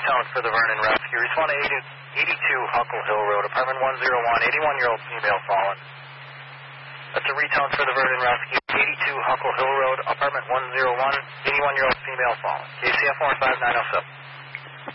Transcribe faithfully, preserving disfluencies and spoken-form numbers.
retone for the Vernon Rescue. Respond to eighty-two Huckle Hill Road, apartment one oh one, eighty-one-year-old female fallen. That's a retone for the Vernon Rescue. eighty-two Huckle Hill Road, apartment one oh one, eighty-one-year-old female fallen. K C F one five nine oh seven.